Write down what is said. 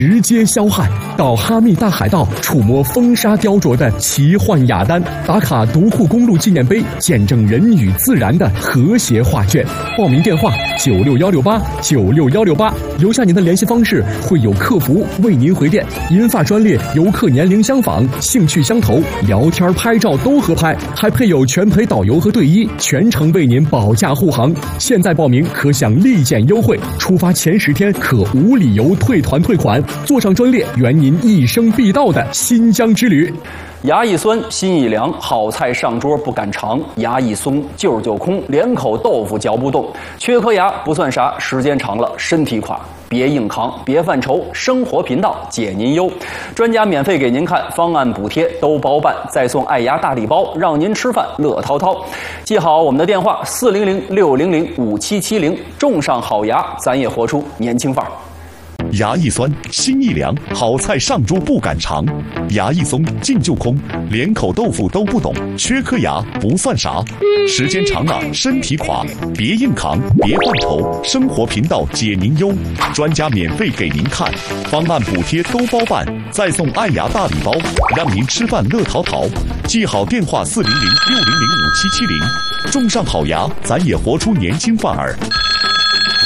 直接消汗，到哈密大海盗触摸风沙雕琢的奇幻雅丹，打卡独库公路纪念碑，见证人与自然的和谐画卷。报名电话96168，留下您的联系方式，会有客服为您回电。银发专列，游客年龄相仿，兴趣相投，聊天拍照都合拍，还配有全陪导游和队医，全程为您保驾护航。现在报名可享立减优惠，出发前10天可无理由退团退款。坐上专列，圆您一生必到的新疆之旅。 牙一酸，心一凉，好菜上桌不敢尝。牙一松，劲儿就空，连口豆腐嚼不动。缺颗牙不算啥，时间长了身体垮。别硬扛，别犯愁，生活频道解您忧。专家免费给您看，方案补贴都包办，再送爱牙大礼包，让您吃饭乐滔滔。记好我们的电话400-600-5770，种上好牙，咱也活出年轻范儿。 牙一酸，心一凉，好菜上桌不敢尝。牙一松，劲就空，连口豆腐都不懂。缺颗牙不算啥，时间长了身体垮。别硬扛，别犯愁，生活频道解您忧。专家免费给您看，方案补贴都包办，再送爱牙大礼包，让您吃饭乐淘淘。记好电话400-600-5770，种上好牙，咱也活出年轻范儿。